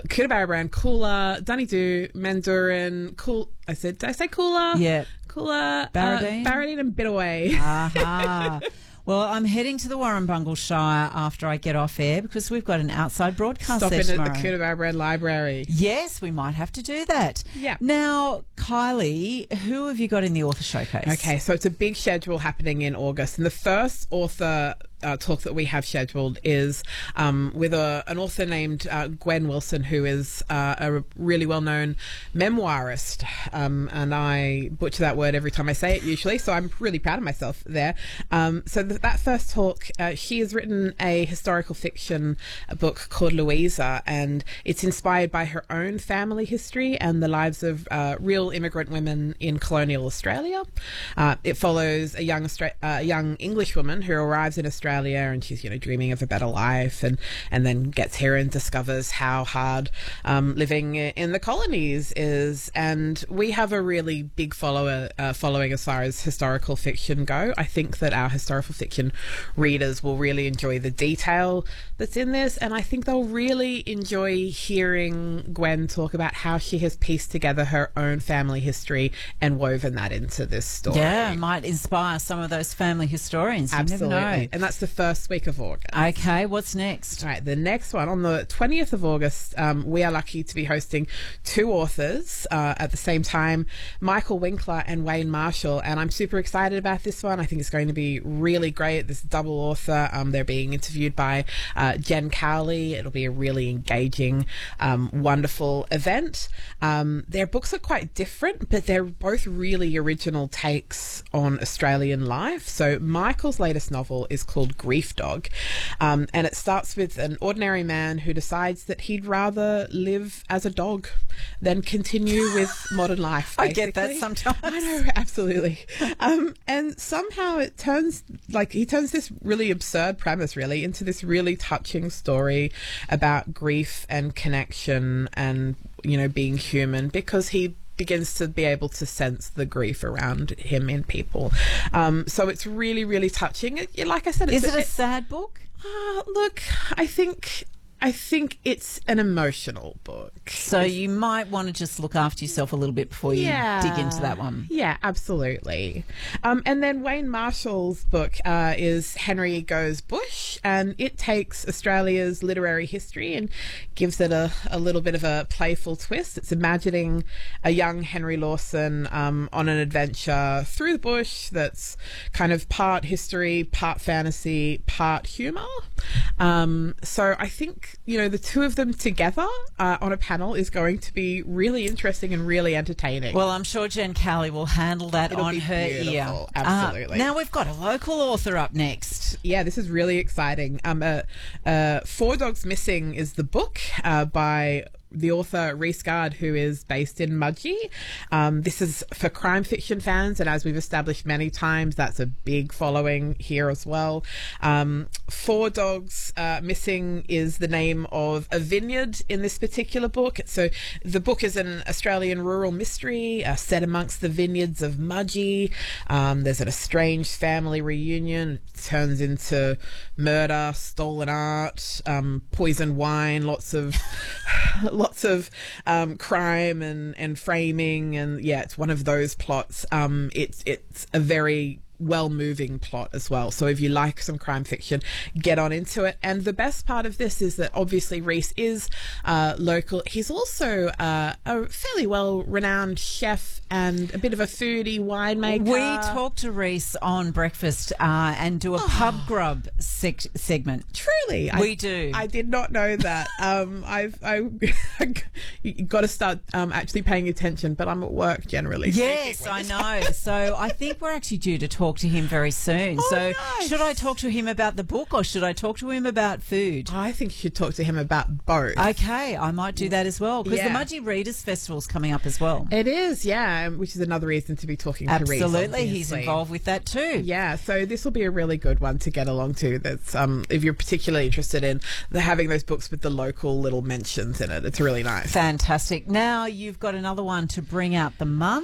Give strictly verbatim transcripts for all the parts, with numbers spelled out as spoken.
Kookaburra brand, Cooler, Dunedoo, Mandarin, Cool. I said, did I say Cooler? Yeah. Cooler, Barradine? uh, Barradine and Bitaway. Aha. Well, I'm heading to the Warrumbungle Shire after I get off air because we've got an outside broadcast Stop there in tomorrow. at the Kookaburra brand library. Yes, we might have to do that. Yeah. Now, Kylie, who have you got in the author showcase? Okay, so it's a big schedule happening in August, and the first author uh, talk that we have scheduled is um, with a, an author named uh, Gwen Wilson, who is uh, a really well-known memoirist, um, and I butcher that word every time I say it usually, so I'm really proud of myself there. Um, so th- that first talk, uh, she has written a historical fiction book called Louisa, and it's inspired by her own family history and the lives of uh, real immigrant women in colonial Australia. Uh, it follows a young Austra- uh, young English woman who arrives in Australia, and she's, you know, dreaming of a better life, and and then gets here and discovers how hard um, living in the colonies is. And we have a really big follower uh, following as far as historical fiction go. I think that our historical fiction readers will really enjoy the detail that's in this, and I think they'll really enjoy hearing Gwen talk about how she has pieced together her own family history and woven that into this story. Yeah, might inspire some of those family historians. You Absolutely. never know. And that's the first week of August. Okay, what's next? All right, the next one, on the twentieth of August, um, we are lucky to be hosting two authors uh, at the same time, Michael Winkler and Wayne Marshall, and I'm super excited about this one. I think it's going to be really great. This double author, um, they're being interviewed by uh, Jen Cowley. It'll be a really engaging, um, wonderful event. Um, their books are quite different, but they're both really original takes on Australian life. So Michael's latest novel is called Grief Dog, um, and it starts with an ordinary man who decides that he'd rather live as a dog than continue with modern life. I get that basically. sometimes. I know, absolutely. Um, and somehow it turns, like, he turns this really absurd premise, really, into this really touching story about grief and connection and, you know, being human, because he begins to be able to sense the grief around him in people. Um, so it's really, really touching. It, like I said, it's Is it a sad book? Uh, look, I think I think it's an emotional book. So you might want to just look after yourself a little bit before you Yeah. dig into that one. Yeah, absolutely. Um, and then Wayne Marshall's book uh, is Henry Goes Bush, and it takes Australia's literary history and gives it a, a little bit of a playful twist. It's imagining a young Henry Lawson um, on an adventure through the bush that's kind of part history, part fantasy, part humour. Um, so I think, you know, the two of them together uh, on a panel is going to be really interesting and really entertaining. Well, I'm sure Jen Cowley will handle that It'll on be her beautiful. ear. Absolutely. Uh, now we've got a local author up next. Yeah, this is really exciting. Um, uh, uh, Four Dogs Missing is the book uh, by the author Rhys Gard, who is based in Mudgee. Um, this is for crime fiction fans, and as we've established many times, that's a big following here as well. Um, Four Dogs uh, Missing is the name of a vineyard in this particular book. So the book is an Australian rural mystery uh, set amongst the vineyards of Mudgee. Um, there's an estranged family reunion. It turns into murder, stolen art, um, poisoned wine, lots of lots of um, crime and, and framing, and yeah, it's one of those plots. Um, it's it's a very well moving plot as well. So if you like some crime fiction, get on into it. And the best part of this is that obviously Rhys is uh, local. He's also uh, a fairly well renowned chef and a bit of a foodie winemaker. We talk to Rhys on Breakfast uh, and do a Oh. pub grub seg- segment. Truly, We I, do. I did not know that. um, I've I you got to start um, actually paying attention, but I'm at work generally. Yes, speaking I when know. So I think we're actually due to talk to him very soon. Oh, so nice. should I talk to him about the book or should I talk to him about food? I think you should talk to him about both. Okay, I might do that as well because Yeah. the Mudgee Readers Festival's coming up as well. It is, yeah, which is another reason to be talking to Rhys. Absolutely, he's obviously. involved with that too. Yeah, so this will be a really good one to get along to. That's um, if you're particularly interested in the, having those books with the local little mentions in it. It's really nice. Fantastic. Now you've got another one to bring out the month.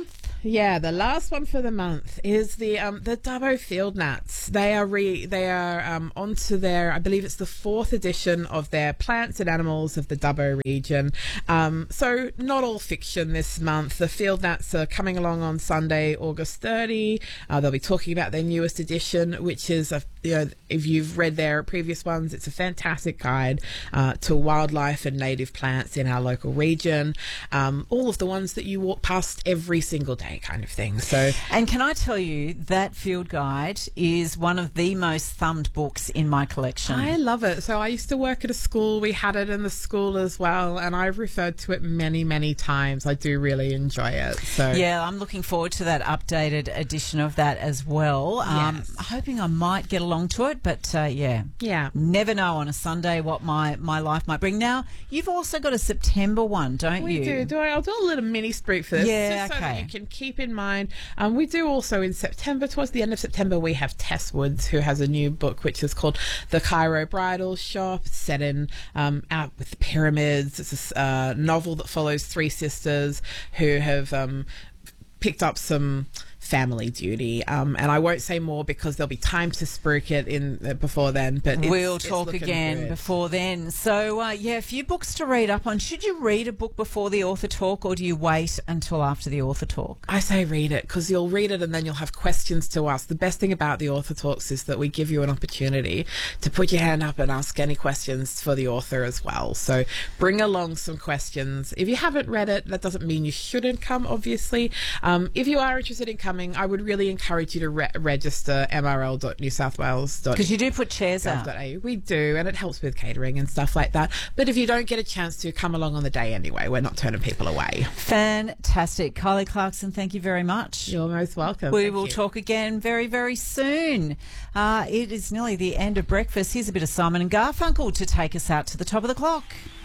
Yeah, the last one for the month is the um, the Dubbo Field Gnats. They are re they are um, onto their, I believe it's the fourth edition of their Plants and Animals of the Dubbo region. Um, so not all fiction this month. The Field Gnats are coming along on Sunday, August thirtieth. Uh, they'll be talking about their newest edition, which is a, you know, if you've read their previous ones, it's a fantastic guide uh, to wildlife and native plants in our local region. Um, all of the ones that you walk past every single day, kind of thing. So, and can I tell you that field guide is one of the most thumbed books in my collection. I love it. So I used to work at a school. We had it in the school as well, and I've referred to it many, many times. I do really enjoy it. So yeah, I'm looking forward to that updated edition of that as well. Um, Yes. hoping I might get along to it, but uh, yeah, yeah. never know on a Sunday what my, my life might bring. Now, you've also got a September one, don't We you? do. do I, I'll do a little mini spree for this. Yeah, just so that okay. you can keep in mind. Um, we do also in September, towards the end of September, we have Tess Woods, who has a new book which is called The Cairo Bridal Shop. It's set in um, out with the pyramids. It's a uh, novel that follows three sisters who have um, picked up some family duty, um, and I won't say more because there'll be time to spruik it in uh, before then. But it's, we'll it's talk looking again good. before then. So uh, yeah, a few books to read up on. Should you read a book before the author talk, or do you wait until after the author talk? I say read it, because you'll read it and then you'll have questions to ask. The best thing about the author talks is that we give you an opportunity to put your hand up and ask any questions for the author as well. So bring along some questions. If you haven't read it, that doesn't mean you shouldn't come, obviously. Um, if you are interested in coming, I would really encourage you to re- register m r l dot new south wales dot Because you do put chairs out. we do, and it helps with catering and stuff like that. But if you don't get a chance to, come along on the day anyway. We're not turning people away. Fantastic. Kylie Clarkson, thank you very much. You're most welcome. We Thank will you. talk again very, very soon. Uh, it is nearly the end of breakfast. Here's a bit of Simon and Garfunkel to take us out to the top of the clock.